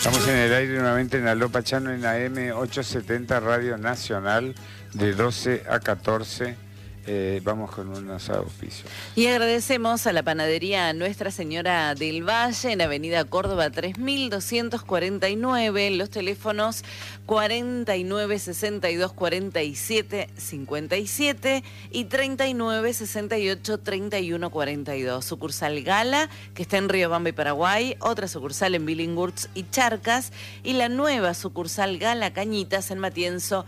Estamos en el aire nuevamente en Aló Pachano en AM 870 Radio Nacional de 12 a 14. Vamos con unos auspicios. Y agradecemos a la panadería Nuestra Señora del Valle en Avenida Córdoba 3249, los teléfonos 49 62 47 57 y 39 68 31 42. Sucursal Gala, que está en Riobamba y Paraguay, otra sucursal en Billinghurst y Charcas, y la nueva sucursal Gala Cañitas en Matienzo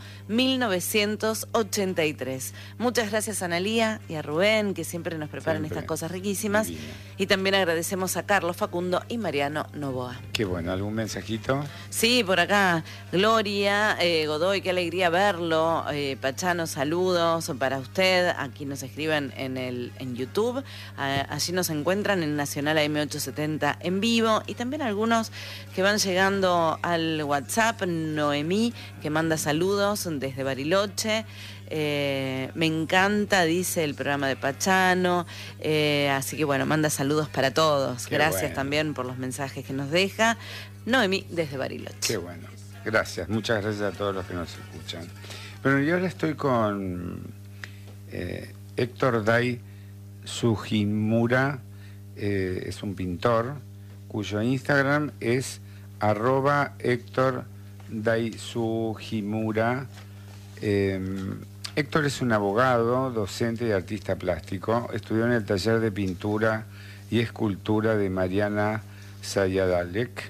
1983. Muchas gracias a Analía y a Rubén, que siempre nos preparan estas cosas riquísimas. Divina. Y también agradecemos a Carlos Facundo y Mariano Novoa. Qué bueno, ¿algún mensajito? Sí, por acá, Gloria Godoy, qué alegría verlo. Pachano, saludos para usted. Aquí nos escriben en YouTube. Allí nos encuentran en Nacional AM870 en vivo. Y también algunos que van llegando al WhatsApp. Noemí, que manda saludos desde Bariloche. Me encanta, dice, el programa de Pachano, así que bueno, manda saludos para todos. Qué gracias bueno. También por los mensajes que nos deja Noemí desde Bariloche. Qué bueno, gracias, muchas gracias a todos los que nos escuchan. Bueno, yo ahora estoy con Héctor Dai Sugimura, es un pintor cuyo Instagram es @Héctor Dai Sugimura. Héctor es un abogado, docente y artista plástico. Estudió en el taller de pintura y escultura de Mariana Sayadalek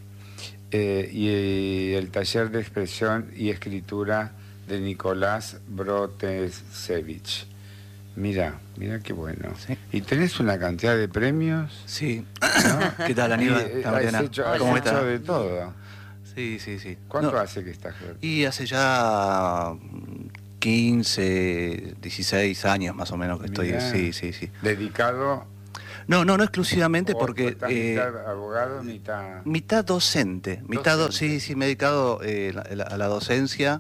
y el taller de expresión y escritura de Nicolás Brotesevich. Mira qué bueno. ¿Sí? ¿Y tenés una cantidad de premios? Sí. ¿No? ¿Qué tal, Aníbal? Has hecho de todo. Sí. ¿Cuánto hace que estás? Y hace ya 15, 16 años más o menos que estoy. Sí. ¿Dedicado? No exclusivamente porque... mitad abogado, mitad docente. Sí, me he dedicado a la docencia,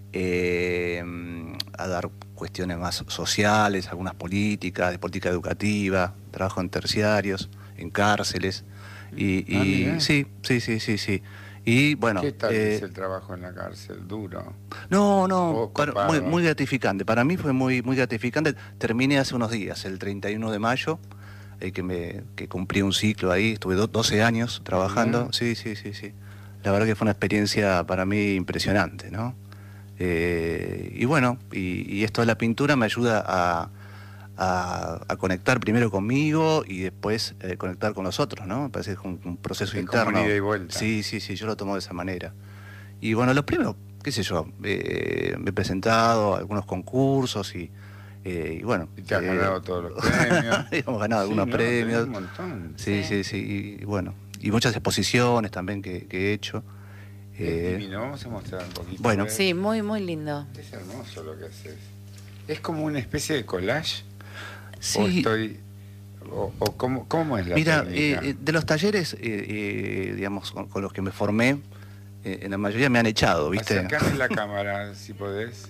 a dar cuestiones más sociales, algunas políticas, de política educativa, trabajo en terciarios, en cárceles. Sí. Y bueno, ¿qué tal es el trabajo en la cárcel? ¿Duro? No, muy gratificante. Para mí fue muy gratificante. Terminé hace unos días, el 31 de mayo, que cumplí un ciclo ahí. Estuve 12 años trabajando. Sí. La verdad que fue una experiencia para mí impresionante, ¿no? Y bueno, y esto de la pintura me ayuda a conectar primero conmigo y después conectar con los otros, ¿no? Me parece que es un proceso interno. Como ida y vuelta. Sí, yo lo tomo de esa manera. Y bueno, los premios, qué sé yo, me he presentado a algunos concursos y bueno. Y te has ganado todos los premios. Hemos ganado algunos premios. Un montón. Sí, y bueno, y muchas exposiciones también que he hecho. Vamos a mostrar un poquito. Bueno. Sí, muy lindo. Es hermoso lo que haces. Es como una especie de collage. Sí. ¿Cómo es la técnica? Mira, de los talleres, digamos, con los que me formé, en la mayoría me han echado, ¿viste? Acercame la cámara, si podés.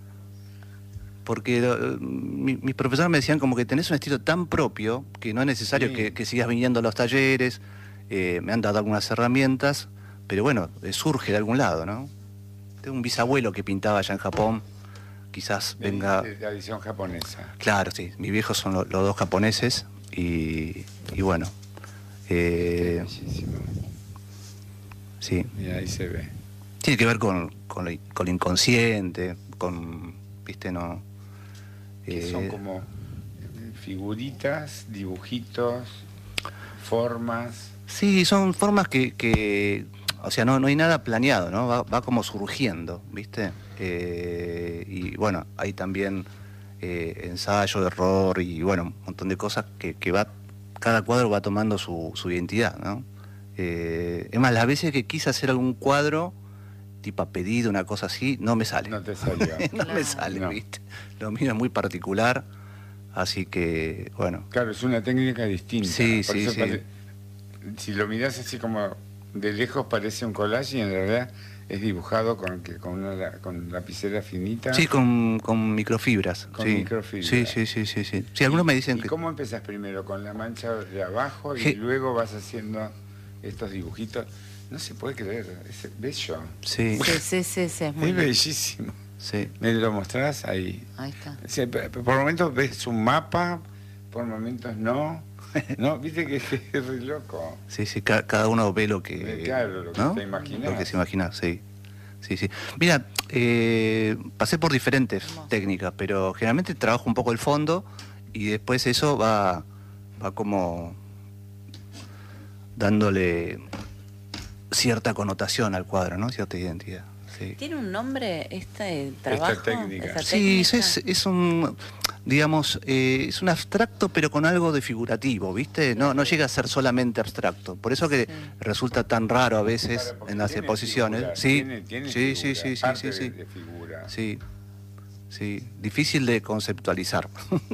Porque mis profesores me decían como que tenés un estilo tan propio que no es necesario que sigas viniendo a los talleres. Me han dado algunas herramientas, pero bueno, surge de algún lado, ¿no? Tengo un bisabuelo que pintaba allá en Japón. Quizás venga... De la edición japonesa. Claro, sí. Mis viejos son los dos japoneses y bueno. Bellísimo. Sí. Mira, ahí se ve. Tiene que ver con lo inconsciente, ¿viste? No. Que son como figuritas, dibujitos, formas. Sí, son formas que o sea, no hay nada planeado, ¿no? Va como surgiendo, ¿viste? Y bueno, hay también ensayo, error y bueno, un montón de cosas que cada cuadro va tomando su identidad, ¿no? Es más, las veces que quise hacer algún cuadro, tipo a pedido, una cosa así, no me sale. No te salió. Me sale, ¿viste? Lo mío es muy particular, así que, bueno. Claro, es una técnica distinta. Sí. Si lo mirás así como de lejos parece un collage y en realidad es dibujado con lapicera finita. Sí, con microfibras. Microfibras. Sí, algunos me dicen ¿Y cómo empezás primero? ¿Con la mancha de abajo y luego vas haciendo estos dibujitos. No se puede creer, es bello. Sí, es muy es bellísimo. Sí. ¿Me lo mostrás ahí? Ahí está. Sí, por momentos ves un mapa, por momentos no. No, viste que es re loco. Sí, cada uno ve lo que... Claro, lo que ¿no? te imaginas. Lo que se imagina, sí. Sí. Mira, pasé por diferentes técnicas, pero generalmente trabajo un poco el fondo y después eso va como dándole cierta connotación al cuadro, ¿no? Cierta identidad. Sí. ¿Tiene un nombre este trabajo? Esta técnica. Sí, es un, digamos, es un abstracto pero con algo de figurativo, ¿viste? No llega a ser solamente abstracto. Por eso que resulta tan raro a veces en las exposiciones. Sí, sí, difícil de conceptualizar.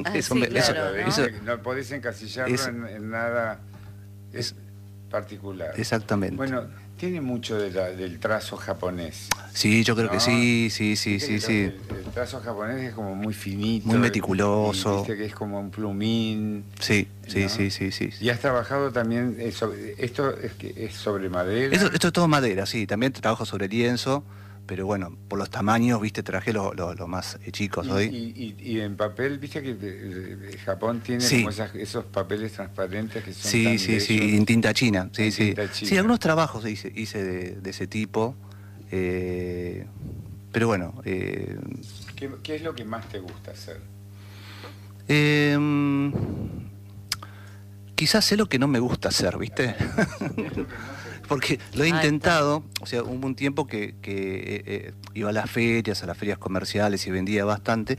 No podés encasillarlo en nada particular. Exactamente. Bueno, tiene mucho del trazo japonés. Sí, yo creo que sí. El trazo japonés es como muy finito. Muy meticuloso. Viste que es como un plumín. Sí. Y has trabajado también, esto es sobre madera. Esto es todo madera, sí. También trabajo sobre lienzo, pero bueno, por los tamaños, viste, traje los más chicos hoy. Y en papel, viste que Japón tiene como esos papeles transparentes que son Sí, en tinta china. Sí. Sí, algunos trabajos hice de ese tipo, pero bueno. ¿Qué es lo que más te gusta hacer? Quizás sé lo que no me gusta hacer, ¿viste? Porque lo he intentado, o sea, hubo un tiempo que iba a las ferias comerciales y vendía bastante,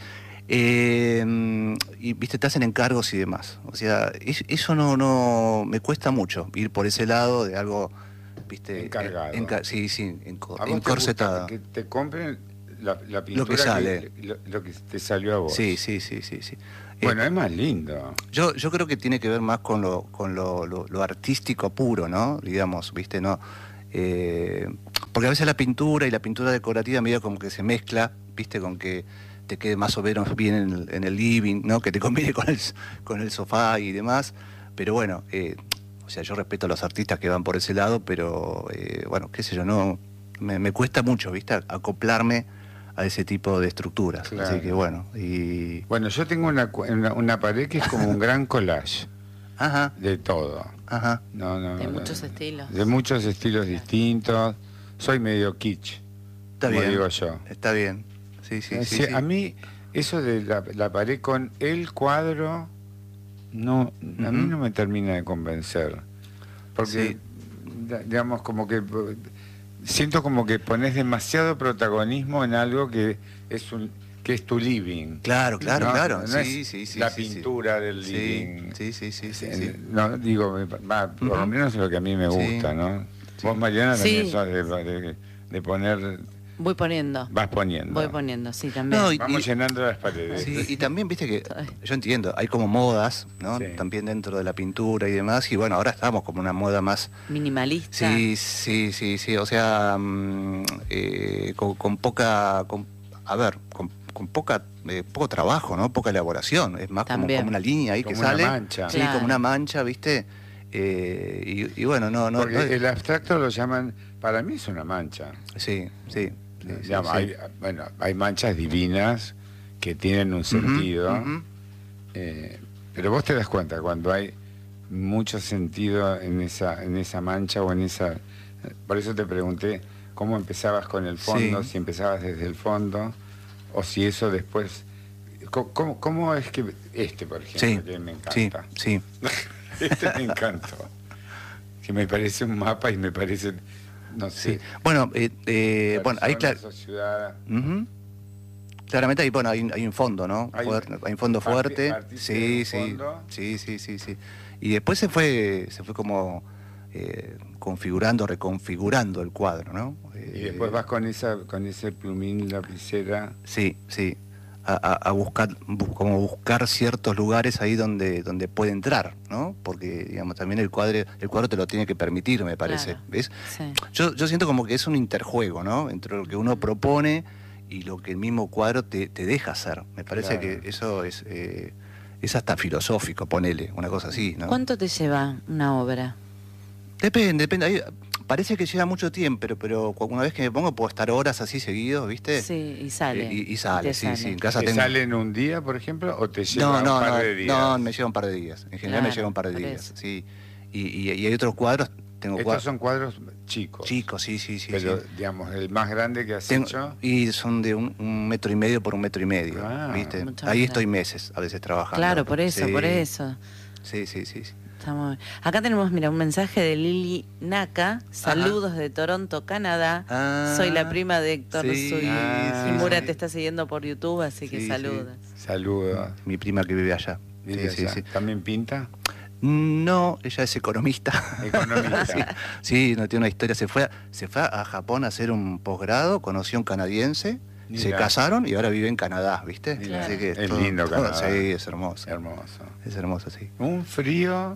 y viste, te hacen encargos y demás. O sea, eso no me cuesta mucho, ir por ese lado de algo, viste, encargado. Encorsetado. Que te compren la pintura, lo que sale, lo que te salió a vos. Sí. Bueno, es más lindo. Yo creo que tiene que ver más con lo artístico puro, ¿no? Digamos, ¿viste? ¿No? Porque a veces la pintura y la pintura decorativa medio como que se mezcla, ¿viste? Con que te quede más o menos bien en el living, ¿no? Que te combine con el sofá y demás. Pero bueno, o sea, yo respeto a los artistas que van por ese lado, pero bueno, qué sé yo, no me cuesta mucho, ¿viste? Acoplarme a ese tipo de estructuras. Claro. Así que bueno. Bueno, yo tengo una pared que es como un gran collage. Ajá. De todo. Ajá. De muchos estilos. De muchos estilos distintos. Soy medio kitsch. Está bien. Digo yo. Está bien. Sí. A mí, eso de la pared con el cuadro, a mí no me termina de convencer. Porque, digamos, como que siento como que pones demasiado protagonismo en algo que es tu living. Claro. No sí, la pintura del living. Sí. No, digo, por lo menos es lo que a mí me gusta, ¿no? Vos, Mariana, también sos de poner... Voy poniendo. Vas poniendo. Voy poniendo, sí, también. Vamos llenando las paredes. Sí, y también, viste que, yo entiendo, hay como modas, ¿no? Sí. También dentro de la pintura y demás, y bueno, ahora estamos como una moda más... minimalista. Sí, o sea, con poca... Con poco trabajo, ¿no? Poca elaboración, es más como una línea ahí como que sale. Como una mancha. Sí, como una mancha, ¿viste? Y bueno, no... Porque el abstracto lo llaman, para mí es una mancha. Sí. Hay manchas divinas que tienen un sentido, pero vos te das cuenta cuando hay mucho sentido en esa mancha o en esa... Por eso te pregunté cómo empezabas con el fondo, si empezabas desde el fondo o si eso después... ¿Cómo es que por ejemplo, que me encanta? Sí. Me encantó. Que me parece un mapa y me parece... No sé. Sí. Bueno, ahí claramente hay un fondo, ¿no? Hay un fondo fuerte. Sí. Y después se fue como reconfigurando el cuadro, ¿no? Y después vas con ese plumín, lapicera. Sí. A buscar ciertos lugares ahí donde puede entrar, ¿no? Porque, digamos, también el cuadro te lo tiene que permitir, me parece. Claro. ¿Ves? Sí. Yo siento como que es un interjuego, ¿no? Entre lo que uno propone y lo que el mismo cuadro te deja hacer. Me parece que eso es hasta filosófico, ponele, una cosa así, ¿no? ¿Cuánto te lleva una obra? Depende. Parece que lleva mucho tiempo, pero una vez que me pongo puedo estar horas así seguidos, ¿viste? Sí, y sale. Y sale, sí. En casa ¿Te sale en un día, por ejemplo, o te lleva un par de días? No, me lleva un par de días. En general me lleva un par de días, sí. Y hay otros cuadros. Estos son cuadros chicos. Chicos, sí. Pero, digamos, el más grande que has hecho... Y son de 1,5 metros por 1,5 metros, ¿viste? Ahí estoy meses, a veces trabajando. Claro, por eso. Sí. Estamos... Acá tenemos, mira, un mensaje de Lili Naka. Saludos de Toronto, Canadá. Soy la prima de Héctor Suy. Y Mura te está siguiendo por YouTube, así que saludos. Saludos. Mi prima que vive allá. Sí. ¿También pinta? No, ella es economista. Economista. Sí, no tiene una historia. Se fue a Japón a hacer un posgrado, conoció a un canadiense, se casaron y ahora vive en Canadá, ¿viste? Claro. Así que es lindo Canadá. Sí, es hermoso. Es hermoso, sí. Un frío.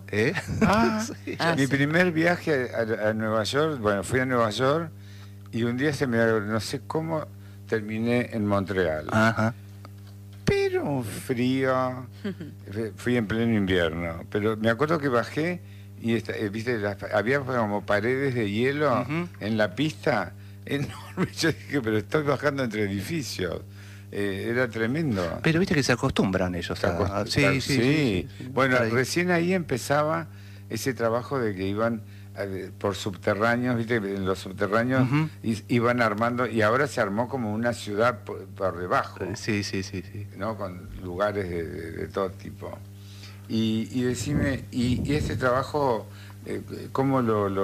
Sí. Mi primer viaje a Nueva York, bueno, fui a Nueva York y un día no sé cómo terminé en Montreal. Ajá. Pero un frío, fui en pleno invierno, pero me acuerdo que bajé y viste, había como paredes de hielo en la pista, enorme. Yo dije, pero estoy bajando entre edificios. Era tremendo. Pero viste que se acostumbran ellos. Sí. Bueno, recién ahí empezaba ese trabajo de que iban por subterráneos, viste, en los subterráneos iban armando, y ahora se armó como una ciudad por debajo. Sí. ¿No? Con lugares de todo tipo. Y decime, ¿y este trabajo cómo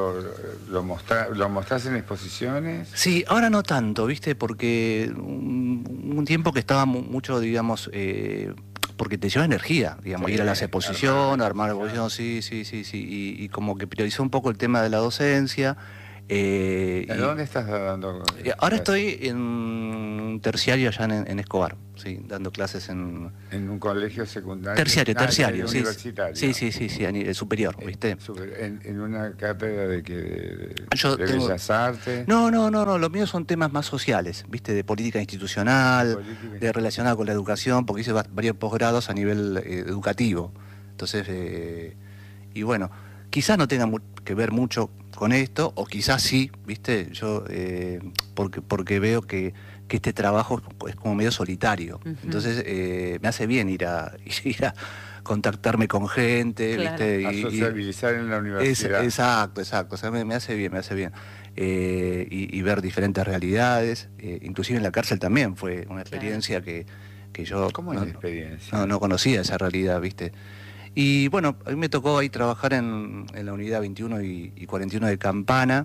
lo mostrás en exposiciones? Sí, ahora no tanto, viste, porque un tiempo que estaba mucho, digamos, porque te lleva energía, digamos, ir a las exposiciones, armar la exposición, sí, y como que priorizó un poco el tema de la docencia. ¿En dónde estás dando? Ahora estoy en un terciario allá en Escobar, sí, dando clases en un colegio secundario. Terciario, sí. Universitario. Sí, a nivel superior, ¿viste? En una cátedra de Bellas Artes. No, lo mío son temas más sociales, ¿viste? De política institucional, de relacionada con la educación, porque hice varios posgrados a nivel educativo. Entonces, y bueno, quizás no tenga que ver mucho con esto, o quizás sí, ¿viste? Yo, porque veo que este trabajo es como medio solitario. Entonces, me hace bien ir a contactarme con gente, ¿viste? A sociabilizar en la universidad. Exacto. O sea, me hace bien. Y ver diferentes realidades. Inclusive en la cárcel también fue una experiencia que yo... ¿Cómo es la experiencia? No conocía esa realidad, ¿viste? Y bueno, a mí me tocó ahí trabajar en la unidad 21 y 41 de Campana.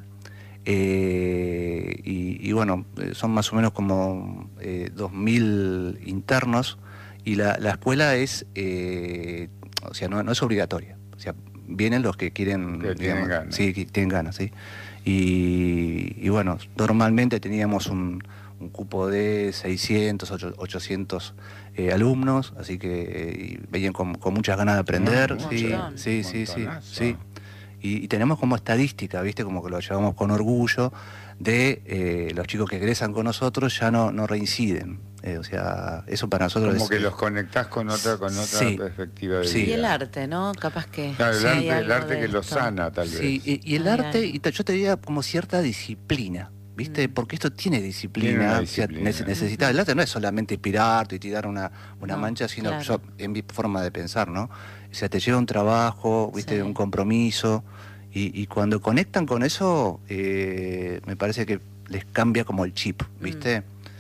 Y bueno, son más o menos como 2.000 internos. Y la escuela es, o sea, no es obligatoria. O sea, vienen los que quieren, tienen ganas. Sí, que tienen ganas, sí. Y bueno, normalmente teníamos un cupo de 600, 800 alumnos, así que venían con muchas ganas de aprender. Sí. Y tenemos como estadística, ¿viste? Como que lo llevamos con orgullo, de los chicos que egresan con nosotros ya no reinciden. O sea, eso para nosotros como es... que los conectás con otra perspectiva de vida. Y el arte, ¿no? Capaz que... Claro, el arte que lo sana, tal vez. Sí, y el arte, yo te diría como cierta disciplina, ¿viste? Porque esto tiene disciplina. O sea, necesita, el arte no es solamente inspirarte y tirar una mancha, sino yo, en mi forma de pensar, ¿no? O sea, te lleva un trabajo, ¿viste? Un compromiso. Y cuando conectan con eso, me parece que les cambia como el chip, ¿viste?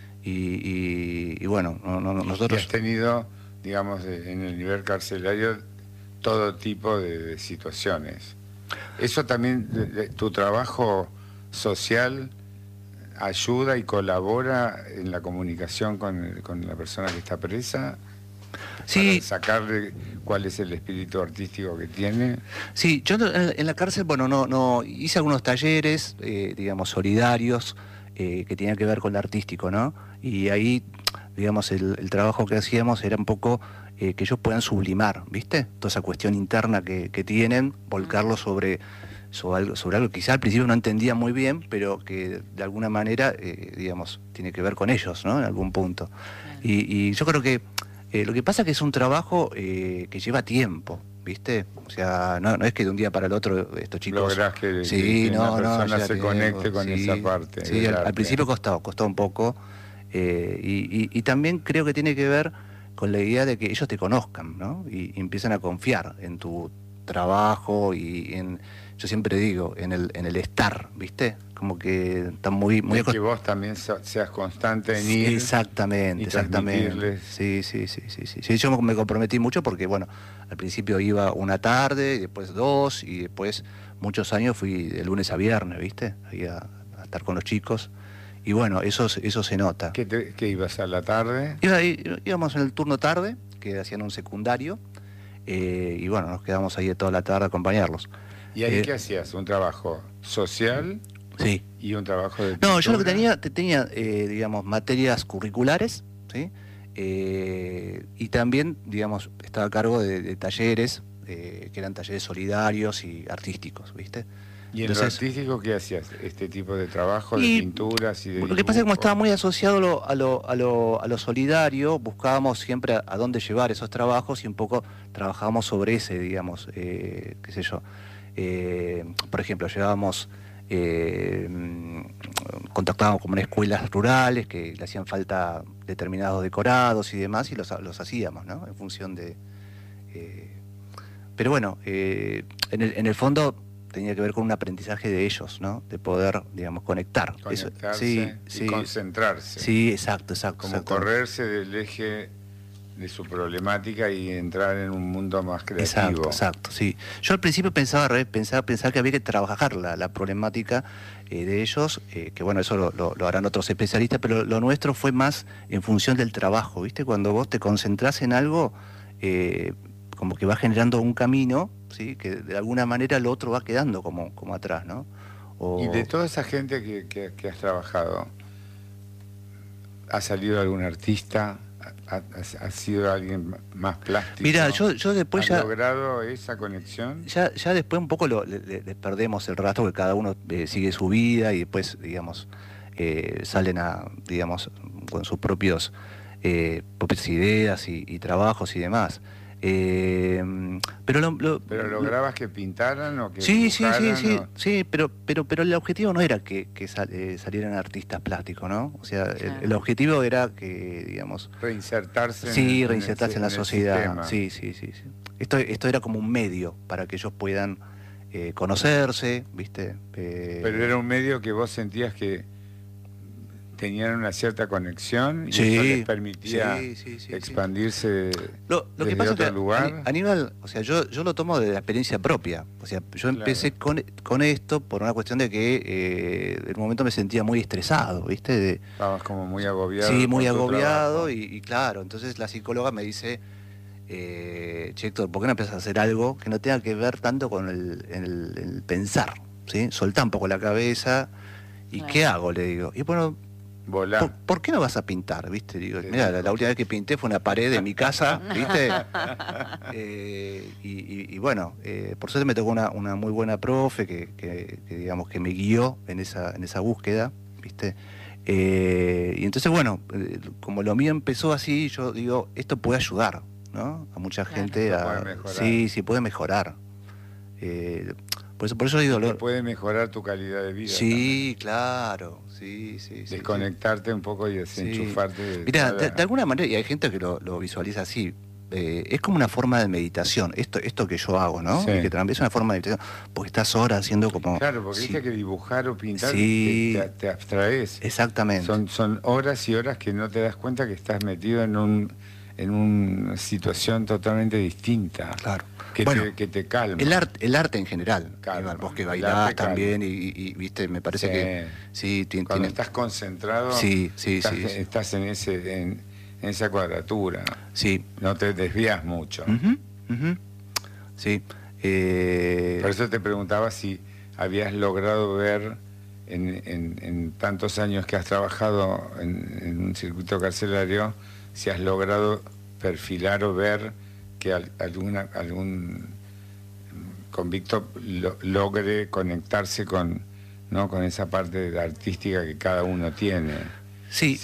Y bueno, nosotros... Y has tenido, digamos, en el nivel carcelario, todo tipo de situaciones. Eso también, tu trabajo social ayuda y colabora en la comunicación con la persona que está presa. Sí. Para sacarle cuál es el espíritu artístico que tiene. Sí, yo en la cárcel, bueno, no hice algunos talleres, digamos, solidarios, que tenían que ver con lo artístico, ¿no? Y ahí, digamos, el trabajo que hacíamos era un poco que ellos puedan sublimar, ¿viste? Toda esa cuestión interna que tienen, volcarlo sobre algo que quizá al principio no entendía muy bien, pero que de alguna manera, digamos, tiene que ver con ellos, ¿no? En algún punto. Y yo creo que lo que pasa es que es un trabajo que lleva tiempo, ¿viste? O sea, no es que de un día para el otro estos chicos... Lográs que una persona se conecte con esa parte. Sí, al principio costó un poco. Y también creo que tiene que ver con la idea de que ellos te conozcan, ¿no? Y empiezan a confiar en tu trabajo y yo siempre digo, en el estar, ¿viste? Como que están muy que vos también seas constante en ir. Exactamente. Sí, yo me comprometí mucho porque, bueno, al principio iba una tarde, y después 2, y después muchos años fui de lunes a viernes, ¿viste? Ahí a estar con los chicos. Y bueno, eso se nota. ¿Qué ibas a la tarde? Íbamos en el turno tarde, que hacían un secundario, y bueno, nos quedamos ahí toda la tarde a acompañarlos. ¿Y ahí qué hacías? ¿Un trabajo social? Sí. ¿Y un trabajo de pintura? No, yo lo que tenía digamos, materias curriculares, ¿sí? Y también, digamos, estaba a cargo de talleres, que eran talleres solidarios y artísticos, ¿viste? ¿Y en lo artístico qué hacías? ¿Este tipo de trabajo, de pinturas y de Lo que pasa es que como estaba muy asociado a lo solidario, buscábamos siempre a dónde llevar esos trabajos y un poco trabajábamos sobre ese, digamos, qué sé yo. Por ejemplo, llevábamos, contactábamos con escuelas rurales que le hacían falta determinados decorados y demás, y los hacíamos, ¿no? En función de... pero bueno, en el fondo tenía que ver con un aprendizaje de ellos, ¿no? De poder, digamos, conectarse y concentrarse. Sí, exacto. Como correrse del eje de su problemática y entrar en un mundo más creativo. Exacto, sí. Yo al principio pensaba que había que trabajar la problemática de ellos, que bueno, eso lo harán otros especialistas, pero lo nuestro fue más en función del trabajo, ¿viste? Cuando vos te concentrás en algo, como que va generando un camino, ¿sí? Que de alguna manera lo otro va quedando como atrás, ¿no? Y de toda esa gente que has trabajado, ¿ha salido algún artista? ¿Ha sido alguien más plástico? Mira, yo después ¿Has logrado esa conexión? Ya después un poco le perdemos el rastro, porque cada uno sigue su vida y después, digamos, salen digamos, con sus propias ideas y trabajos y demás. Pero lograbas que pintaran o que sí, dibujaran, pero el objetivo no era que salieran artistas plásticos, ¿no? O sea, el objetivo era que, digamos, reinsertarse en la sociedad. Sí. Esto era como un medio para que ellos puedan conocerse, ¿viste? Pero era un medio que vos sentías que tenían una cierta conexión y eso les permitía expandirse lo que pasa es que lugar. Aníbal, o sea, yo lo tomo de la experiencia propia. O sea, yo empecé con esto por una cuestión de que en un momento me sentía muy estresado, ¿viste? Estabas como muy agobiado. Sí, muy agobiado y claro, entonces la psicóloga me dice, che, Héctor, ¿por qué no empiezas a hacer algo que no tenga que ver tanto con el pensar? ¿Sí? Soltá un poco la cabeza y ¿qué hago? Le digo. Y bueno, ¿Por qué no vas a pintar? ¿Viste? Digo, mira, la última vez que pinté fue una pared de mi casa, ¿viste? Y bueno, por suerte me tocó una muy buena profe que digamos que me guió en esa búsqueda, ¿viste? Y entonces, bueno, como lo mío empezó así, yo digo, esto puede ayudar, ¿no? A mucha gente sí, puede mejorar. Por eso digo... puede mejorar tu calidad de vida. Sí, también. Claro, sí. Desconectarte un poco y desenchufarte. Mira, de alguna manera, y hay gente que lo visualiza así, es como una forma de meditación, esto que yo hago, ¿no? Sí. Que también es una forma de meditación, porque estás horas haciendo como... Claro, porque dice que dibujar o pintar te abstraes. Exactamente. Son horas y horas que no te das cuenta que estás metido en una situación totalmente distinta. Claro. Que te calma. El arte en general. Vos que bailás también y viste, me parece que sí. Cuando estás concentrado, estás en esa cuadratura. Sí. No te desvías mucho. Sí. Por eso te preguntaba si habías logrado ver en tantos años que has trabajado en un circuito carcelario, si has logrado perfilar o ver que algún convicto logre conectarse con esa parte artística que cada uno tiene. Sí.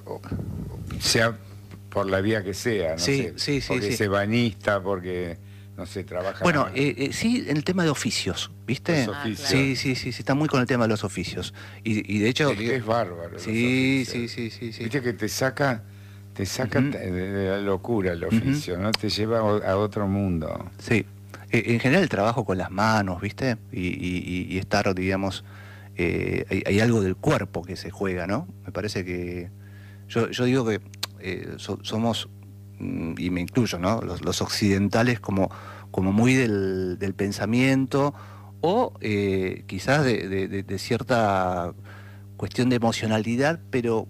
Sea por la vía que sea, no sé, porque es ebanista, porque no sé, trabaja... Bueno, sí, en el tema de oficios, ¿viste? Los oficios. Sí, está muy con el tema de los oficios. Y de hecho... Es bárbaro. Sí. Viste que te saca de la locura el oficio, ¿no? Te lleva a otro mundo. Sí. En general el trabajo con las manos, ¿viste? Y estar, digamos... hay algo del cuerpo que se juega, ¿no? Me parece que... Yo digo que somos... y me incluyo, ¿no? Los occidentales como muy del pensamiento o quizás de cierta cuestión de emocionalidad, pero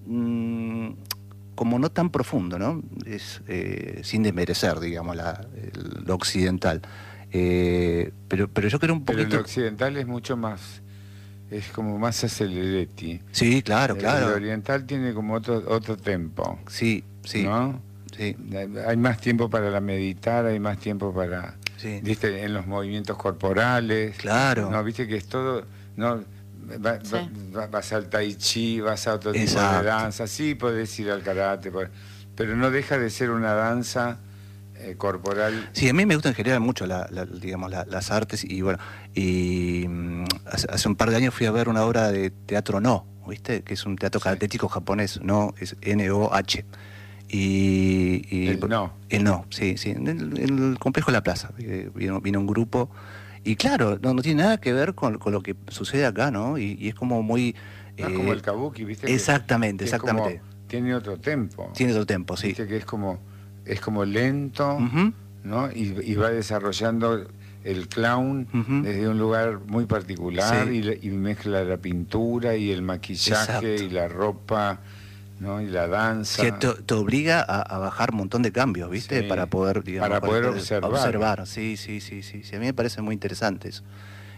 como no tan profundo, ¿no? Es sin desmerecer, digamos, lo occidental. Pero yo creo un poquito... Pero lo occidental es mucho más... Es como más aceleretti. Sí, claro. El oriental tiene como otro tempo. Sí. ¿No? Sí. Hay más tiempo para la meditar, hay más tiempo para... Sí. ¿Viste? En los movimientos corporales. Claro. No, viste que es todo... No, vas al tai chi, vas a otro tipo Exacto. de danza. Sí, podés ir al karate, pero no deja de ser una danza corporal. Sí, a mí me gustan en general mucho digamos, las artes y bueno, hace un par de años fui a ver una obra de teatro No, ¿viste? Que es un teatro karatético japonés, No, es N-O-H. El No, sí, en el complejo de la plaza. Vino un grupo y claro, no tiene nada que ver con lo que sucede acá, ¿no? Y es como muy... No, como el kabuki, ¿viste? Exactamente. Tiene otro tempo. Tiene otro tempo, sí. Viste que es como lento, ¿no? Y va desarrollando el clown desde un lugar muy particular, y mezcla la pintura y el maquillaje y la ropa, ¿no? Y la danza. Que te obliga a bajar un montón de cambios, ¿viste? Sí. Para poder, digamos, para poder observar. Sí. A mí me parece muy interesante eso.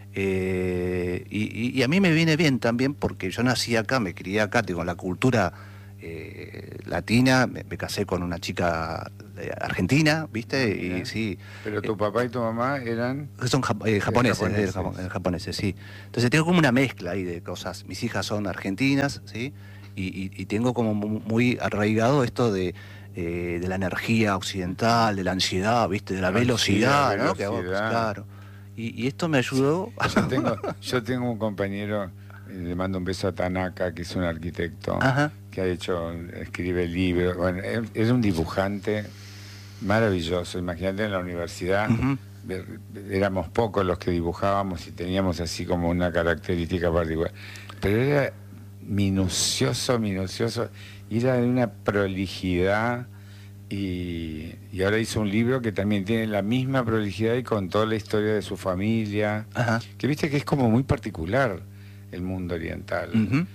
Y a mí me viene bien también porque yo nací acá, me crié acá, tengo la cultura latina, me casé con una chica argentina, ¿viste? Y sí. Pero tu papá y tu mamá eran... Son japoneses, sí. Entonces tengo como una mezcla ahí de cosas. Mis hijas son argentinas, ¿sí? Y tengo como muy arraigado esto de la energía occidental, de la ansiedad, ¿viste? De la velocidad, ¿no? Claro. Y esto me ayudó. Yo tengo un compañero, le mando un beso a Tanaka, que es un arquitecto, que escribe libros. Bueno, es un dibujante maravilloso. Imagínate, en la universidad éramos pocos los que dibujábamos y teníamos así como una característica particular. Pero era minucioso, y era de una prolijidad. Y ahora hizo un libro que también tiene la misma prolijidad y contó la historia de su familia. Que viste que es como muy particular el mundo oriental.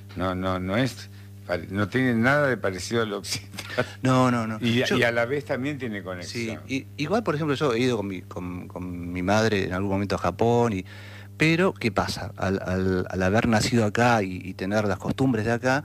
No tiene nada de parecido al occidental. No. Y a la vez también tiene conexión. Sí, igual, por ejemplo, yo he ido con mi madre en algún momento a Japón, pero ¿qué pasa? Al haber nacido acá y tener las costumbres de acá,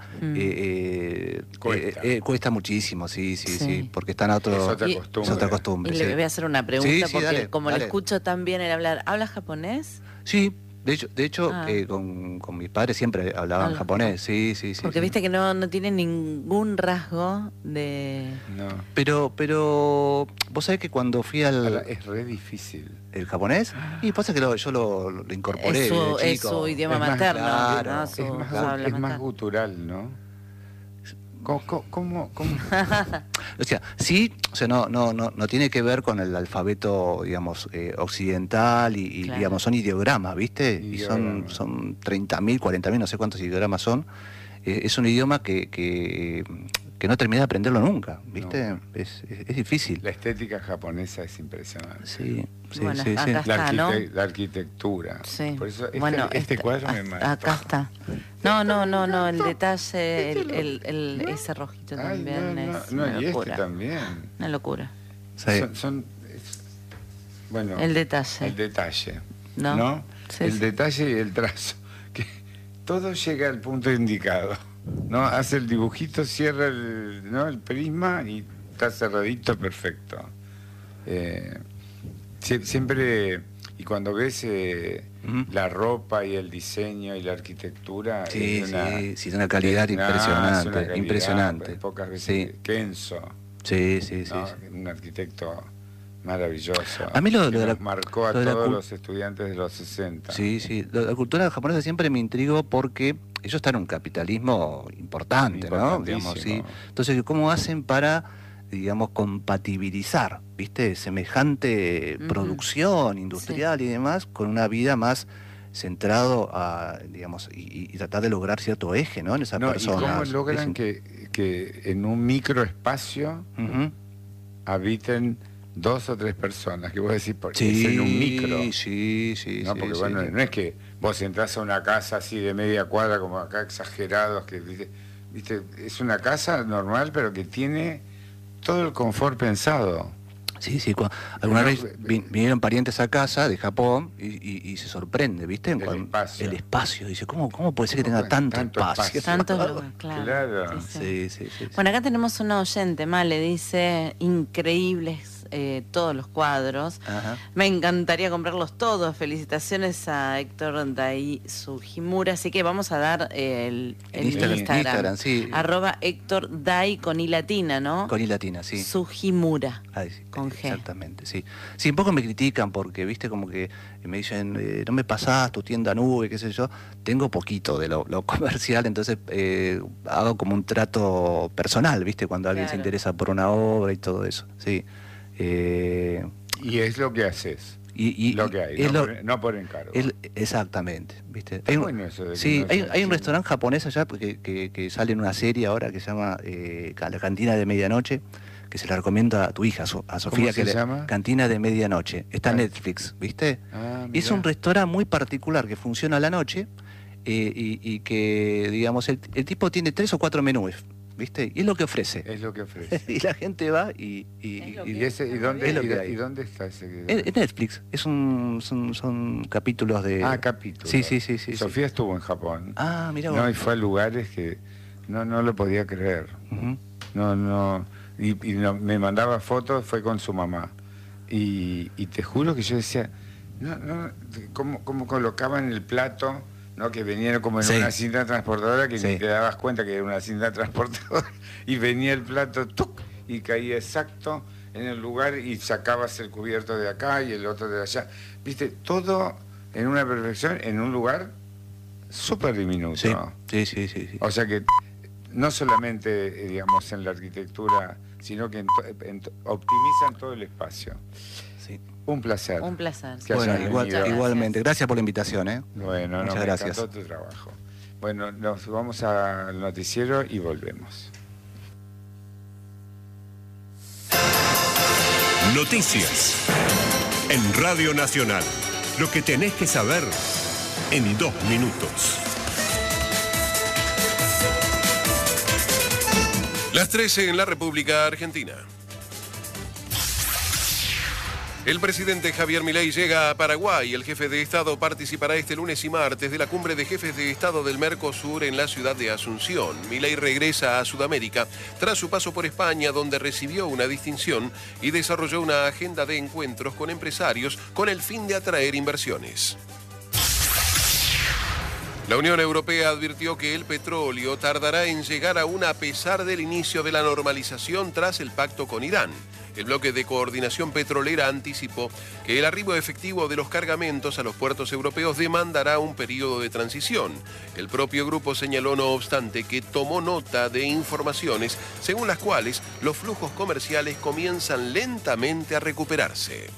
cuesta muchísimo, sí, porque están Es otra costumbre. Y le voy a hacer una pregunta, porque dale. Le escucho también el hablar. ¿Hablas japonés? Sí. De hecho con mis padres siempre hablaban japonés, sí. Porque viste que no tiene ningún rasgo de... No. Pero vos sabés que cuando fui es re difícil. ¿El japonés? Y pasa que yo lo incorporé. Es su idioma materno. Claro, ¿no? Es más gutural, ¿no? ¿Cómo? O sea, sí, no tiene que ver con el alfabeto, digamos, occidental y claro, digamos, son ideogramas, ¿viste? Y son 30.000, 40.000, no sé cuántos ideogramas son. Es un idioma que no terminé de aprenderlo nunca, ¿viste? No. Es difícil. La estética japonesa es impresionante. Sí. Bueno, acá está, ¿no? La arquitectura. Sí. Por eso este cuadro me mató. Acá está. No, el detalle, ese rojito también es una locura. También. Una locura. Sí. Bueno, el detalle. El detalle. ¿No? Sí, el detalle y el trazo. Que todo llega al punto indicado. ¿No? Hace el dibujito, cierra el prisma y está cerradito, perfecto. Siempre, y cuando ves la ropa y el diseño y la arquitectura, sí, de una calidad impresionante. Pocas veces. Kenzo. Sí. ¿No? Un arquitecto Maravilloso. A mí lo de nos marcó a todos los estudiantes de los 60. Sí. La cultura japonesa siempre me intrigó porque ellos están en un capitalismo importante, ¿no? Digamos, sí. Entonces, ¿cómo hacen para, digamos, compatibilizar, ¿viste? Semejante producción industrial y demás con una vida más centrado a, digamos, y tratar de lograr cierto eje, ¿no? En esa persona. ¿Y cómo logran que en un microespacio habiten 2 o 3 personas? Que vos decís, porque es en un micro. Sí. No, porque bueno, no es que vos entrás a una casa así de media cuadra, como acá exagerados, que viste, es una casa normal, pero que tiene todo el confort pensado. Sí. Alguna vez vinieron parientes a casa de Japón y se sorprende, ¿viste? El espacio. Dice, ¿cómo puede ser que tenga tanto espacio? Tantos lugares, claro. Sí. Bueno, acá tenemos una oyente, le dice, increíbles todos los cuadros. Ajá. Me encantaría comprarlos todos. Felicitaciones a Héctor Dai Sugimura. Así que vamos a dar el Instagram. Sí. @Héctor Dai con I latina, ¿no? Con I latina, sí. Sugimura. Sí, con G. Exactamente, sí. Sí, un poco me critican porque, viste, como que me dicen, no me pasás tu tienda nube, qué sé yo. Tengo poquito de lo comercial, entonces hago como un trato personal, viste, cuando alguien se interesa por una obra y todo eso, sí. Y es lo que haces. Lo que hay, no por encargo. Exactamente, ¿viste? Bueno eso de hay un restaurante japonés allá que sale en una serie ahora que se llama La Cantina de Medianoche, que se la recomiendo a tu hija, a Sofía. ¿Cómo se llama? Cantina de Medianoche. Está en Netflix, ¿viste? Es un restaurante muy particular que funciona a la noche y que, digamos, el tipo tiene 3 o 4 menús, ¿viste? Y es lo que ofrece. Y la gente va y dónde está ese? En Netflix. Son capítulos de... capítulos. Sí. Sofía estuvo en Japón. Mirá vos. No, y fue a lugares que no lo podía creer. Y me mandaba fotos, fue con su mamá. Y te juro que yo decía, ¿cómo colocaban el plato? ¿No? Que venían como en una cinta transportadora que ni te dabas cuenta que era una cinta transportadora, y venía el plato y caía exacto en el lugar y sacabas el cubierto de acá y el otro de allá. Viste, todo en una perfección, en un lugar súper diminuto. Sí. O sea que no solamente, digamos, en la arquitectura, sino que optimizan todo el espacio. Sí. Un placer. Bueno, igualmente. Gracias por la invitación. Bueno, muchas gracias. Me encantó tu trabajo. Bueno, nos vamos al noticiero y volvemos. Noticias en Radio Nacional. Lo que tenés que saber en 2 minutos. Las 13 en la República Argentina. El presidente Javier Milei llega a Paraguay. El jefe de Estado participará este lunes y martes de la cumbre de jefes de Estado del Mercosur en la ciudad de Asunción. Milei regresa a Sudamérica tras su paso por España, donde recibió una distinción y desarrolló una agenda de encuentros con empresarios con el fin de atraer inversiones. La Unión Europea advirtió que el petróleo tardará en llegar aún a pesar del inicio de la normalización tras el pacto con Irán. El bloque de coordinación petrolera anticipó que el arribo efectivo de los cargamentos a los puertos europeos demandará un periodo de transición. El propio grupo señaló, no obstante, que tomó nota de informaciones según las cuales los flujos comerciales comienzan lentamente a recuperarse.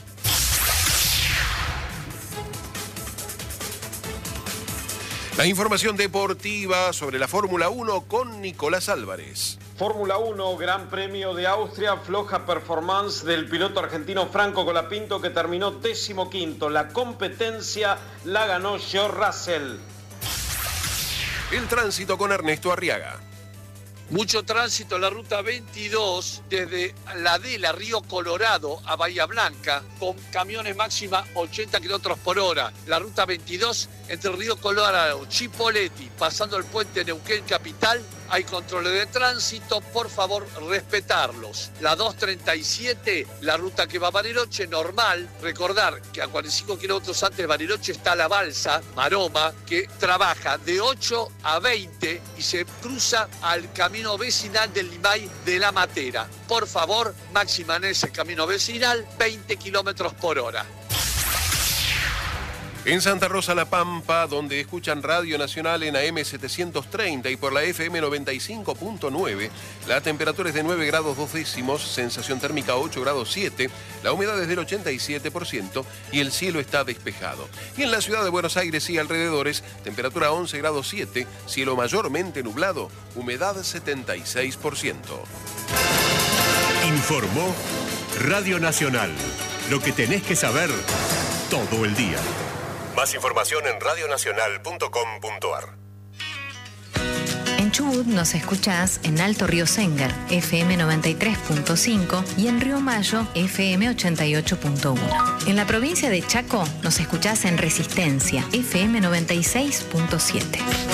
La información deportiva sobre la Fórmula 1 con Nicolás Álvarez. Fórmula 1, Gran Premio de Austria, floja performance del piloto argentino Franco Colapinto, que terminó 15º. La competencia la ganó George Russell. El tránsito con Ernesto Arriaga. Mucho tránsito en la ruta 22 desde la Adela, Río Colorado a Bahía Blanca, con camiones máxima 80 km por hora. La ruta 22 entre Río Colorado, Chipoleti, pasando el puente Neuquén Capital, hay controles de tránsito, por favor, respetarlos. La 237, la ruta que va a Bariloche, normal. Recordar que a 45 kilómetros antes de Bariloche está la balsa Maroma, que trabaja de 8 a 20 y se cruza al camino vecinal del Limay de La Matera. Por favor, máxima en ese camino vecinal, 20 kilómetros por hora. En Santa Rosa La Pampa, donde escuchan Radio Nacional en AM 730 y por la FM 95.9, la temperatura es de 9 grados 2 décimos, sensación térmica 8 grados 7, la humedad es del 87% y el cielo está despejado. Y en la ciudad de Buenos Aires y alrededores, temperatura 11 grados 7, cielo mayormente nublado, humedad 76%. Informó Radio Nacional. Lo que tenés que saber todo el día. Más información en radionacional.com.ar. En Chubut nos escuchás en Alto Río Sengar, FM 93.5 y en Río Mayo, FM 88.1. En la provincia de Chaco nos escuchás en Resistencia, FM 96.7.